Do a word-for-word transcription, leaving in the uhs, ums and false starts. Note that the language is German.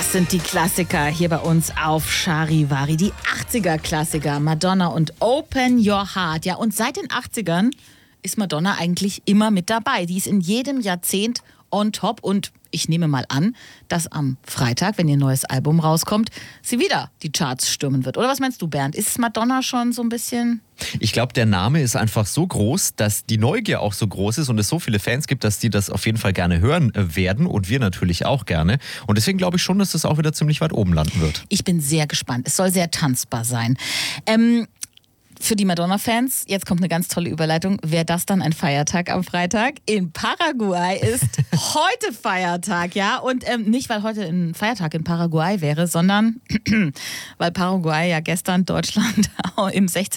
Das sind die Klassiker hier bei uns auf Charivari. Die achtziger-Klassiker, Madonna und Open Your Heart. Ja, und seit den achtzigern ist Madonna eigentlich immer mit dabei. Die ist in jedem Jahrzehnt on top und ich nehme mal an, dass am Freitag, wenn ihr neues Album rauskommt, sie wieder die Charts stürmen wird. Oder was meinst du, Bernd? Ist Madonna schon so ein bisschen... Ich glaube, der Name ist einfach so groß, dass die Neugier auch so groß ist und es so viele Fans gibt, dass die das auf jeden Fall gerne hören werden und wir natürlich auch gerne. Und deswegen glaube ich schon, dass das auch wieder ziemlich weit oben landen wird. Ich bin sehr gespannt. Es soll sehr tanzbar sein. Ähm... Für die Madonna-Fans, jetzt kommt eine ganz tolle Überleitung, wäre das dann ein Feiertag am Freitag? In Paraguay ist heute Feiertag, ja? Und ähm, nicht, weil heute ein Feiertag in Paraguay wäre, sondern weil Paraguay ja gestern Deutschland im sechzehnten